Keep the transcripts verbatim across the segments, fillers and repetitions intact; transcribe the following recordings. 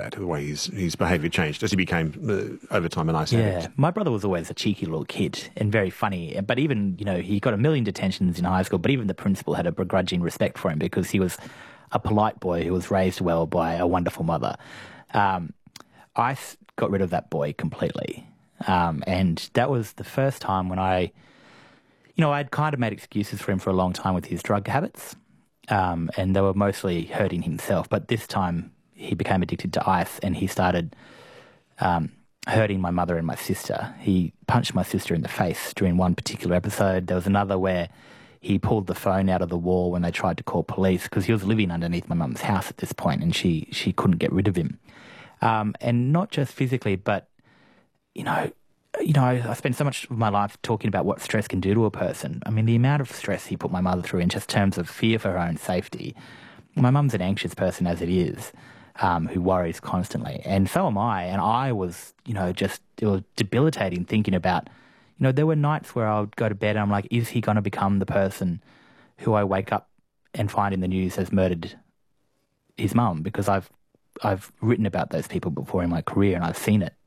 that, the way his, his behaviour changed as he became, uh, over time, an ice Yeah, addict? my brother was always a cheeky little kid and very funny. But even, you know, he got a million detentions in high school, but even the principal had a begrudging respect for him because he was a polite boy who was raised well by a wonderful mother. Um, I s- got rid of that boy completely. Um, and that was the first time when I, you know, I'd kind of made excuses for him for a long time with his drug habits. Um, and they were mostly hurting himself. But this time he became addicted to ice and he started um, hurting my mother and my sister. He punched my sister in the face during one particular episode. There was another where he pulled the phone out of the wall when they tried to call police because he was living underneath my mum's house at this point and she, she couldn't get rid of him. Um, and not just physically, but, you know, you know, I, I spent so much of my life talking about what stress can do to a person. I mean, the amount of stress he put my mother through in just terms of fear for her own safety. My mum's an anxious person as it is, um, who worries constantly. And so am I. And I was, you know, just, it was debilitating thinking about, you know, there were nights where I would go to bed and I'm like, is he going to become the person who I wake up and find in the news has murdered his mum? Because I've, I've written about those people before in my career and I've seen it.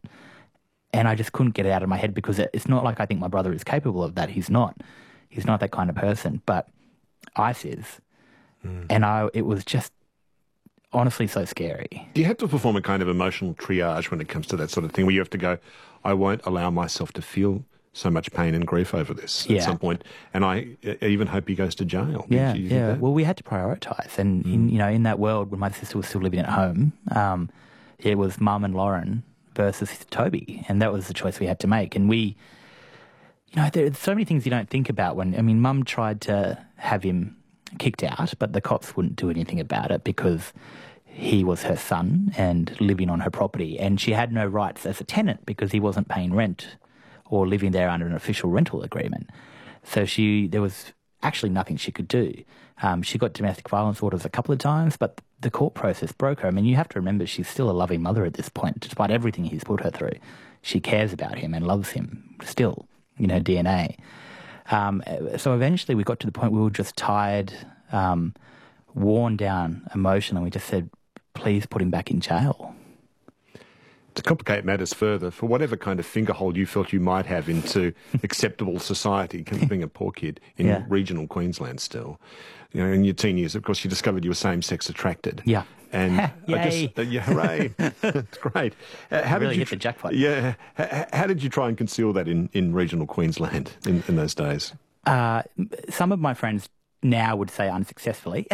And I just couldn't get it out of my head because it's not like I think my brother is capable of that. He's not. He's not that kind of person. But Ice is. Mm. And I, it was just honestly so scary. Do you have to perform a kind of emotional triage when it comes to that sort of thing, where you have to go, I won't allow myself to feel so much pain and grief over this at yeah. some point, and I even hope he goes to jail? Yeah, yeah. Well, we had to prioritise. And, mm. in, you know, in that world, when my sister was still living at home, um, it was Mum and Lauren versus Toby, and that was the choice we had to make. And we, you know, there's so many things you don't think about when, I mean, Mum tried to have him kicked out, but the cops wouldn't do anything about it because he was her son and living on her property, and she had no rights as a tenant because he wasn't paying rent or living there under an official rental agreement. So she, there was actually nothing she could do. Um, she got domestic violence orders a couple of times, but the court process broke her. I mean, you have to remember she's still a loving mother at this point, despite everything he's put her through. She cares about him and loves him still in her D N A. Um, so eventually we got to the point where we were just tired, um, worn down emotionally. We just said, please put him back in jail. To complicate matters further, for whatever kind of fingerhold you felt you might have into acceptable society, being a poor kid in yeah. regional Queensland still, you know, in your teen years, of course, you discovered you were same-sex attracted. Yeah. And I guess, uh, yeah, hooray. It's great. Uh, how really did you, hit the jackpot. Yeah. How, how did you try and conceal that in, in regional Queensland in, in those days? Uh, some of my friends now would say unsuccessfully.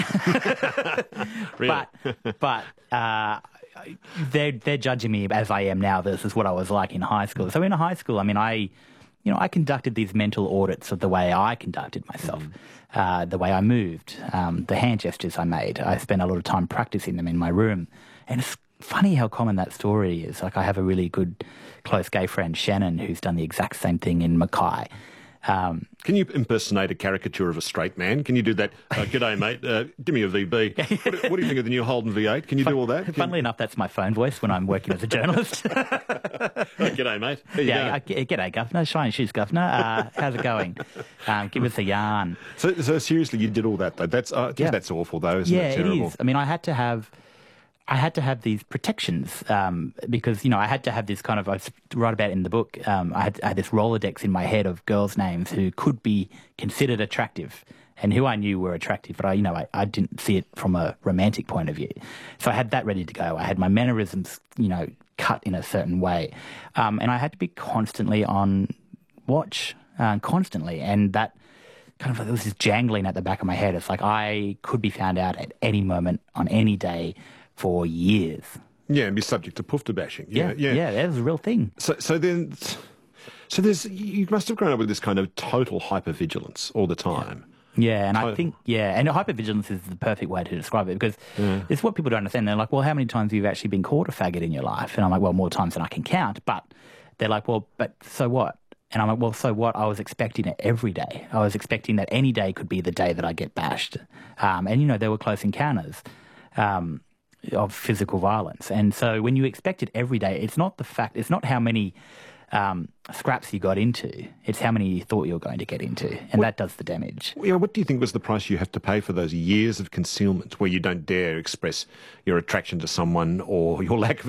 Really? But, but uh, they're, they're judging me as I am now versus what I was like in high school. So in high school, I mean, I, you know, I conducted these mental audits of the way I conducted myself, mm. uh, the way I moved, um, the hand gestures I made. I spent a lot of time practicing them in my room. And it's funny how common that story is. Like, I have a really good, close gay friend, Shannon, who's done the exact same thing in Mackay. Um, Can you impersonate a caricature of a straight man? Can you do that? Uh, G'day, mate. Uh, give me a V B. What, what do you think of the new Holden V eight? Can you fun, do all that? Can... Funnily enough, that's my phone voice when I'm working as a journalist. Oh, g'day, mate. Yeah, uh, g'day, Governor. Shine shoes, Governor. Uh, how's it going? Um, give us a yarn. So, so seriously, you did all that, though. That's, uh, yeah. that's awful, though, isn't yeah, it? Terrible. Yeah, it is. I mean, I had to have... I had to have these protections um, because, you know, I had to have this kind of, I write about it in the book, um, I, had, I had this Rolodex in my head of girls' names who could be considered attractive and who I knew were attractive, but I, you know, I, I didn't see it from a romantic point of view. So I had that ready to go. I had my mannerisms, you know, cut in a certain way. Um, and I had to be constantly on watch, uh, constantly. And that kind of, there was this jangling at the back of my head. It's like I could be found out at any moment on any day for years. Yeah, and be subject to poofta bashing. Yeah, yeah, yeah, that was a real thing. So, so then, so there's, you must have grown up with this kind of total hypervigilance all the time. Yeah, and total. I think, yeah, and hypervigilance is the perfect way to describe it because yeah. it's what people don't understand. They're like, well, how many times have you actually been called a faggot in your life? And I'm like, well, more times than I can count. But they're like, well, but so what? And I'm like, well, so what? I was expecting it every day. I was expecting that any day could be the day that I get bashed. Um, and, you know, there were close encounters. Um, of physical violence. And so when you expect it every day, it's not the fact, it's not how many um, scraps you got into, it's how many you thought you were going to get into, and what, that does the damage. Yeah, what do you think was the price you have to pay for those years of concealment where you don't dare express your attraction to someone or your lack of